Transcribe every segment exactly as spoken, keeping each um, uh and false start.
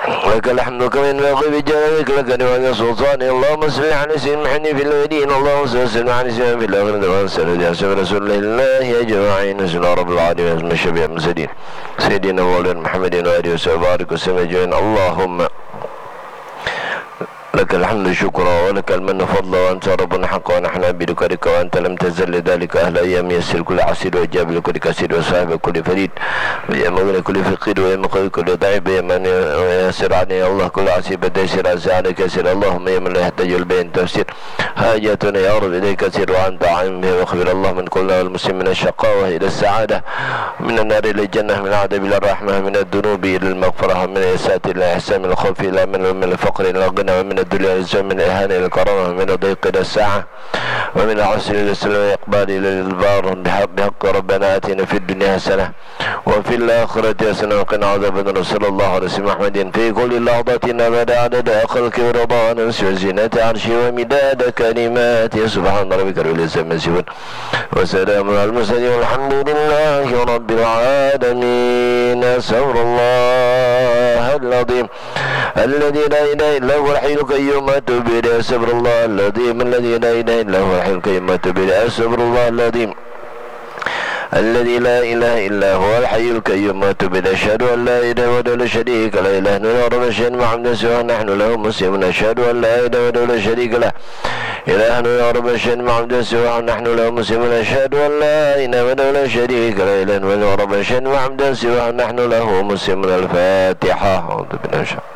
لك الحمد كما ينبغي بجلالك لك نعم سلطاني. اللهم صل على سيدنا محمد في الأولين اللهم صل على سيدنا في الآخرين وسلم على سيدنا رسول الله أجمعين. نسأل رب العالمين من الشفيع المرسلين سيدنا مولانا محمد وآله وصحبه وسلم أجمعين. اللهم لك الحمد شكرا ولك المن فضلا وأنت ربنا حقا ونحن عبيدك لك وأنت لم تزل لذلك أهل أيام يسر كل عسير وجاب لكل كسير وصاحب كل فريد ويا مغني كل فقير ويا مقوي كل ضعيف ويا من يسر عليه الله كل عسيب تيسر عسى عليك يسر. اللهم يا من لا يحتاج البين تفسير حاجاتنا يا رب إليك كثير وأنت عالم به واخبر الله من كل المسلم من الشقاوة إلى السعادة من النار إلى الجنة من العذاب إلى الرحمة من الذنوب إلى المغفرة من الإساءة إلى الإحسان من الخوف إلى من الفقر إلى الغنى ومن الدنيا إلى من الإهانة إلى الكرامة من الضيق إلى الساعة ومن العسر إلى السلام والإقبال إلى الإدبار بحق ربنا آتنا في الدنيا حسنة وفي الآخرة حسنة وقنا عذاب النار. صلى الله على سيدنا محمد في كل لحظة أبدا عدد خلق ورضا نفس وزينة عرشه ومداد كلماته. سبحان ربك رب العزة عما يصفون وسلام على المرسلين والحمد لله رب العالمين. أستغفر الله العظيم الذي لا إله إلا هو الحي القيوم أتوب إليه. أستغفر الله العظيم الذي لا إله إلا هو الحي القيوم أتوب إليه. أستغفر الله العظيم الذي لا إله إلا هو الحي القيوم أتوب إليه. أشهد أن لا إله وحده لا شريك له إله إلا هو الشهيد محمد سواه نحن له مسلمون. أشهد أن لا إله وحده لا شريك له إله إلا هو الشهيد محمد سواه نحن له مسلمون. أشهد أن لا إله وحده لا شريك له إله إلا هو الشهيد محمد سواه نحن له مسلمون. الفاتحة. أعوذ بالله من الشيطان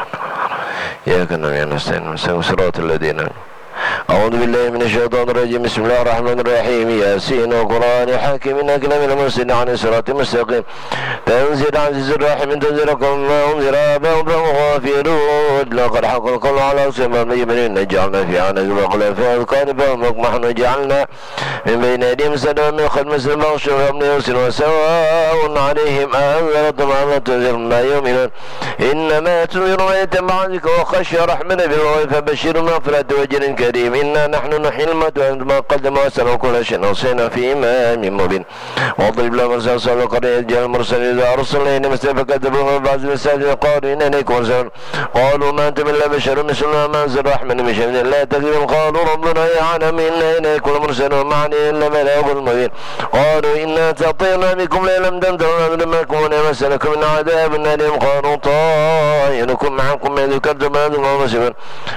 إياك نعبد ونستعين اهدنا الصراط الذين أعوذ بالله من الشيطان الرجيم. بسم الله الرحمن الرحيم. ياسين وقرآن حكيم إنك لمن المرسلين عن الصراط المستقيم. تنزيل عزيز الرحيم تنزيل قوم ما أنذر آباؤهم فهم غافلون. لقد حق القول على أصحاب المجرمين جعلنا في عنق وأغلال في أذقانهم مقمحا وجعلنا من بين أيديهم سدا ومن خلفهم سدا وغشيناهم يسر وسواء عليهم أأنذرتهم أم لم تنذرهم لا يؤمنون. إنما تنذر من اتبع ذكر وخشي الرحمن بالغيب فبشرهم مغفرة وأجر كريم. إنا نحن نحيي الموتى وما قدم وأسلم كل شيء وصينا في إمام مبين. واضرب لهم مثلا صلى القرية جاء المرسلين إذا أرسلنا إلى مثل فكذبوهم بعض المساجد قالوا إنا إليكم مرسلون قالوا ما أنتم إلا بشر مثلنا ما أنزل الرحمن من شيء لا تكذبون قالوا ربنا يعلم إنا إليكم مرسلون ما علينا إلا بلاغ المبين. قالوا إنا تطيرنا بكم لئن لم تنتهوا لنرجمنكم ولنمسنكم من عذاب أليم. قالوا طائركم معكم إن ذكرتم أنتم مسلمون.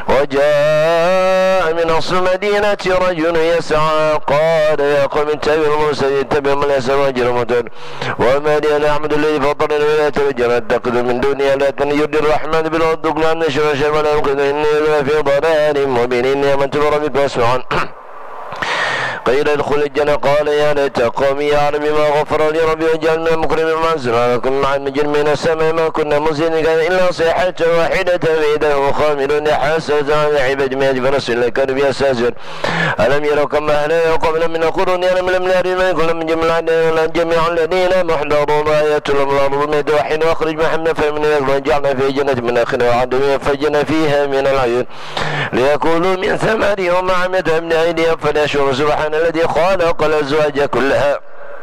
وجاء من أصل المدينة رجل يسعى قال يا قوم اتبعوا المرسلين اتبعوا من يسعى وأجر متون وما لي أنا أحمد الذي فطرني ولا أتوجه أتخذ من دوني آلهة يرضي الرحمن بالعدق لأن نشر شيء ولا ينقذ إني في ضلال مبين. إني آمنت بربك واسمعون. قيل ادخل الجنة قال يا ليت قومي يعلم ما غفر لي ربي وجعلنا مكرمين وانزلنا لكم مع المجرمين السماء ما كنا منزلين الا صيحة واحدة فإذا هم خاملون حسرة على عباد مئة فرسول كانوا بها يستهزئون. ألم يروا كما أهلكنا قبلهم من القرون ألم لم نهر ما كل من جميع جميع الذين محضرون آيات لهم الأرض ميت وحين واخرج محمد فمن الأرض وجعلنا في جنة من آخر وعدوا فجنا فيها من العيون ليأكلوا من ثمره وما عملت من أيديهم فليشكروا سبحان الذي خلق الأزواج كلها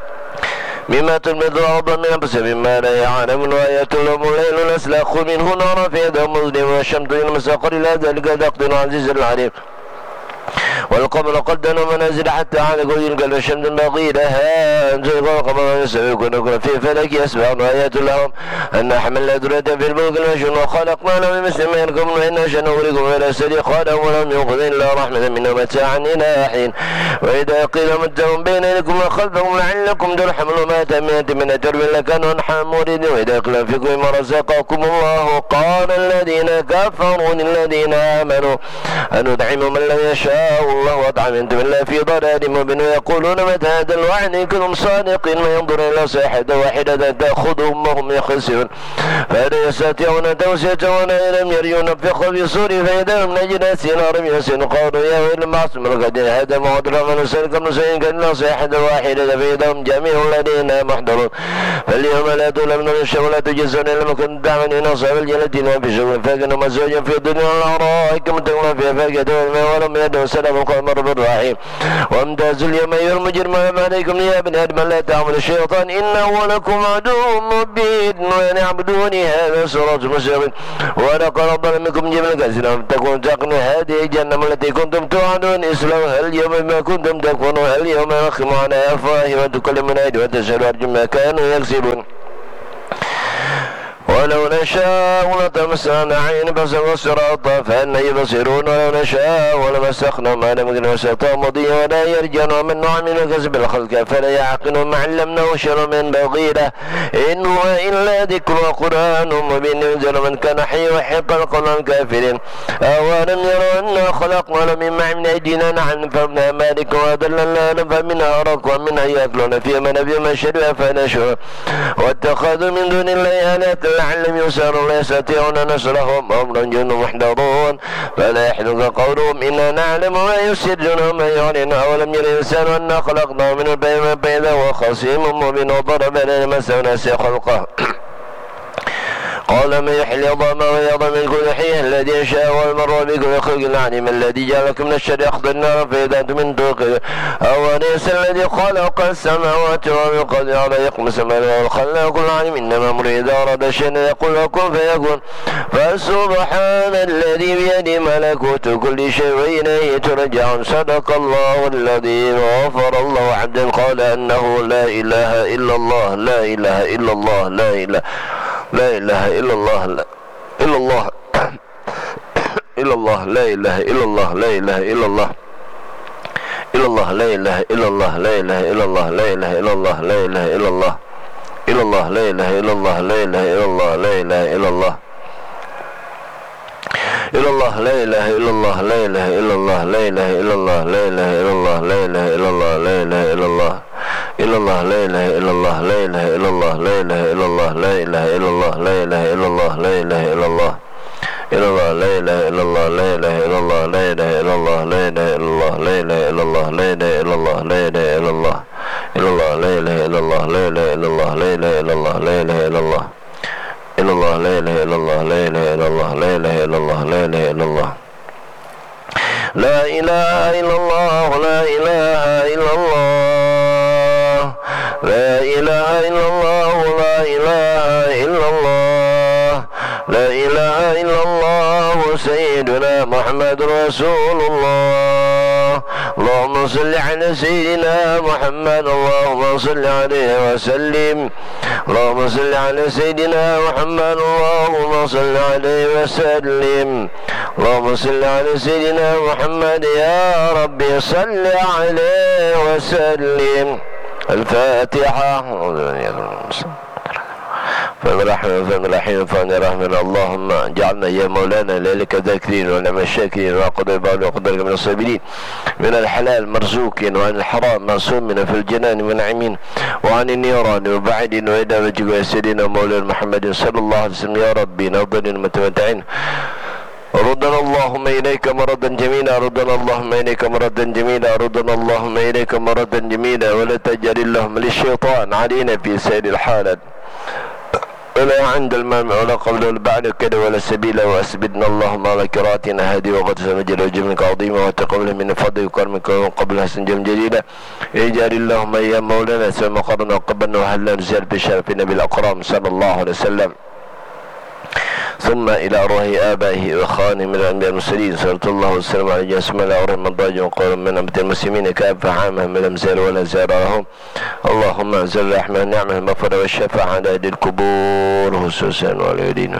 مما تنبت الأرض من أنفسهم مما لا يعلمون. وآيات لهم الليل نسلخ منه نارا فإذا مظلم والشمس إلى مساقر إلى ذلك تقدير عزيز العليم. والقمر قدرنا منازل حتى على كل القلب الشمس بقي لها أنزل القمر يسبحون في فلك يسبحون. آيات لهم أن حملنا ذرة في الملك المشهور وخلقنا لهم من مثل ما يركبون وإنا شنغرقهم إلى سري خالهم ولم ينقذ إلا رحمة منا متاعا إلى حين. وإذا قيل متهم بين يديكم وخلفكم لعلكم ترحمون ما تمنت من ترب لكانوا أنحى موردين. وإذا قيل فيكم ما رزقكم الله قال الذين كفروا للذين آمنوا أن ندعم من لم يشاء الله وأطعمتم إلا في ضلال مبين. ويقولون متى هذا الوعد إن كنتم صادقين ما ينظر إلى صيحة واحدة تأخذهم وهم يخسرون. فهل يستطيعون توسية ولا لم يروا نفخ في صور فإذا هم نجد نار يسن. قالوا يا ويل معصم لقد هذا معذرا من نسألكم نسألك إلا صيحة واحدة فإذا هم جميع الذين محضرون. فاليوم لا تظلمون نفس ولا تجزون إلا ما كنتم تعملون أصحاب الجنة وفي شغل فكانوا مزوجا في الدنيا والآخرة متقون فيها فاكهة ولم يدعوا سلام القادم الرب الرحيم. وامتاز اليوم أيها المجرمون عليكم يا ابن آدم لا تعبدوا الشيطان إنه لكم عدو مبين وأن اعبدوني هذا صراط مستقيم. ولقد ربنا منكم جبل كثيرا تكون تقنوا هذه جهنم التي كنتم توعدون اصلوها اليوم بما كنتم تكفرون اليوم نختم على أفواههم وتكلمنا أيديهم وتشهد أرجلهم ما كانوا يكسبون. ولو نشاء لطمسنا عين بصر الصراط فأنا يبصرون ولو نشاء ولمسخنا ما لم يكن وسطا مضيا ولا يرجعون من نعمل كسب الخلق فلا يعقلون ما علمناه شر من بغيره إن هو إلا ذكر وقرآن مبين ينزل من كان حي وحق القول الكافرين. أولم يروا أنا خلقنا مما من أيدينا نحن فابنا مالك وأضللنا فمنها رك ومنها يأكلون في من في مشهد فنشوا واتخذوا من دون الله آلهة لعلهم يسارون لا يستطيعون نصرهم وهم جند محضرون فلا يحزنك قولهم إنا نعلم ما يسرون وما يعلن. أولم ير الإنسان أنا خلقناه من البين فإذا هو خصيم مبين وضرب لنا مثلا نسي خلقه قال من يحيي العظام وهي عظام كل حي الذي شاء والمر بكم خلق العليم الذي جعلكم من الشر أخذ النار فإذا أنتم من توقظ. أوليس الذي خلق السماوات والأرض قادر على يقوم السماء والخلاق العليم إنما أمره إذا أراد شيئا يقول كن فيكون. فسبحان الذي بيده ملكوت كل شيء وإليه ترجعون. صدق الله الذي غفر الله عبدا قال أنه لا إله إلا الله لا إله إلا الله لا إله لا إله إلا الله لا إلا الله إلا الله لا إله إلا الله لا إله إلا الله إلا الله لا إله إلا الله لا إله إلا الله لا إله إلا الله لا إله إلا الله إلا الله لا إله إلا الله لا إله إلا الله لا إله إلا الله إلا الله لا إله إلا الله لا إله إلا الله لا إله إلا الله لا إله إلا الله لا إله إلا الله لا إله إلا الله إلا الله لا إله إلا الله لا إله إلا الله لا إله إلا الله لا إله إلا الله لا إله إلا الله لا إله إلا الله إلا الله لا إله إلا الله لا إله إلا الله لا إله إلا الله لا إله إلا الله لا إله إلا الله لا إله إلا الله لا إله إلا الله إلا الله لا إله إلا الله لا إله إلا الله لا إله إلا الله لا إله إلا الله إلا الله لا إله إلا الله لا إله إلا الله لا إله إلا الله لا إله إلا الله لا إله إلا الله لا إله إلا الله لا إله إلا الله لا إله إلا الله لا إله إلا الله سيدنا محمد رسول الله. اللهم صل على سيدنا محمد اللهم صل عليه وسلم. اللهم صل على سيدنا محمد اللهم صل عليه وسلم. اللهم صل على سيدنا محمد يا ربي صل عليه وسلم. الفاتحة. فمن رحمة فمن رحيم فمن رحمة. اللهم اجعلنا يا مولانا لك ذاكرين ونعم الشاكرين وقدر البعض وقدرك من الصابرين من الحلال مرزوقين وعن الحرام معصومين في الجنان منعمين وعن النيران وبعدين وإلى وجهك يا سيدنا مولانا محمد صلى الله عليه وسلم يا ربي نفضل المتمتعين. ردنا اللهم إليك مردا جميلا ردنا اللهم إليك مردا جميلا ردنا اللهم إليك مردا جميلا ولا تجعل اللهم للشيطان علينا في سائر الحالات ولا عند المامع ولا قبل ولا بعد كذا ولا سبيل وأسبدنا اللهم على كراتنا هذه وقد سمجل وجبنك عظيمة وتقبل من فضلك وكرمك وقبل حسن جم جديدة اجعل اللهم يا مولانا سما قرنا وقبلنا وهلا نزال بشرف النبي الأكرم صلى الله عليه وسلم ثم إلى أرواح آبائه وإخوانه من الأنبياء المرسلين صلى الله وسلم على جسم الأورى من ضاج وقول من أمة المسلمين كافة عامة من الأمثال ولا زال لهم. اللهم أنزل الرحمة النعمة المغفرة والشفاعة على أهل القبور خصوصا والوالدين.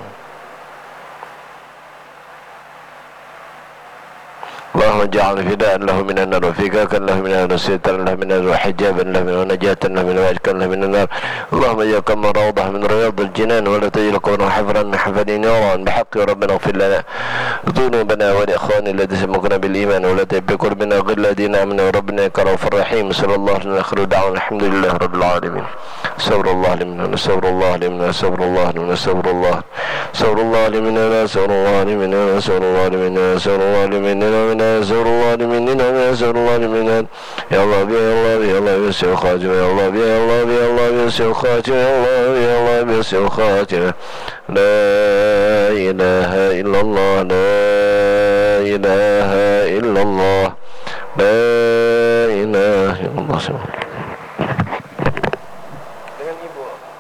اللهم اجعل فداء له من النار وفكاكا له من النار وسترا له من النار وحجابا له من ونجاة له من وعجكا له من النار. اللهم اجعلك من روضة من رياض الجنان ولا تجعل قبرنا حفرا من حفر نيران بحق ربنا اغفر لنا ذنوبنا ولإخواننا الذين سبقونا بالإيمان ولا تهب قلوبنا غير الذين آمنوا ربنا إنك رؤوف رحيم. صلى الله عليه وسلم آخر دعوانا الحمد لله رب العالمين. استغفر الله لمنا استغفر الله لمنا استغفر الله لمنا استغفر الله استغفر الله لمنا استغفر الله لمنا استغفر الله لمنا استغفر الله لمنا استغفر الله لمنا استغفر الله لمنا. يا الله يا الله يا الله يسر خاتمه يا الله يا الله يا الله يسر خاتمه يا الله يا الله يسر خاتمه. لا إله إلا الله لا إله إلا الله. La ilaha illallah. Dengan ibu.